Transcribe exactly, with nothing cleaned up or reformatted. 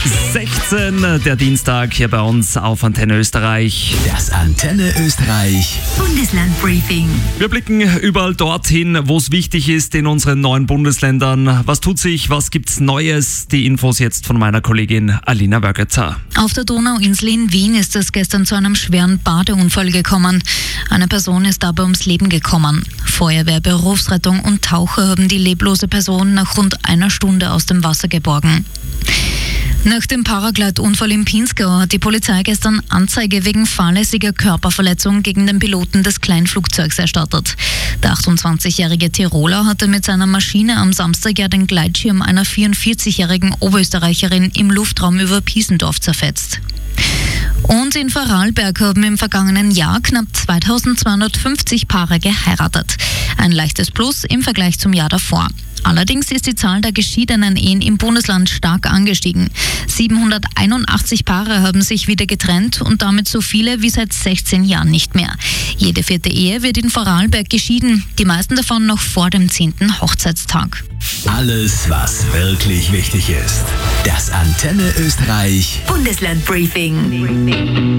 sechzehn, der Dienstag hier bei uns auf Antenne Österreich. Das Antenne Österreich Bundeslandbriefing. Wir blicken überall dorthin, wo es wichtig ist in unseren neuen Bundesländern. Was tut sich, was gibt's Neues? Die Infos jetzt von meiner Kollegin Alina Wörgetzer. Auf der Donauinsel in Wien ist es gestern zu einem schweren Badeunfall gekommen. Eine Person ist dabei ums Leben gekommen. Feuerwehr, Berufsrettung und Taucher haben die leblose Person nach rund einer Stunde aus dem Wasser geborgen. Nach dem Paraglide-Unfall im Pinzgau hat die Polizei gestern Anzeige wegen fahrlässiger Körperverletzung gegen den Piloten des Kleinflugzeugs erstattet. Der achtundzwanzigjährige Tiroler hatte mit seiner Maschine am Samstag ja den Gleitschirm einer vierundvierzigjährigen Oberösterreicherin im Luftraum über Piesendorf zerfetzt. Und in Vorarlberg haben im vergangenen Jahr knapp zweitausendzweihundertfünfzig Paare geheiratet. Ein leichtes Plus im Vergleich zum Jahr davor. Allerdings ist die Zahl der geschiedenen Ehen im Bundesland stark angestiegen. siebenhunderteinundachtzig Paare haben sich wieder getrennt und damit so viele wie seit sechzehn Jahren nicht mehr. Jede vierte Ehe wird in Vorarlberg geschieden, die meisten davon noch vor dem zehnten Hochzeitstag. Alles, was wirklich wichtig ist. Das Antenne Österreich Bundeslandbriefing.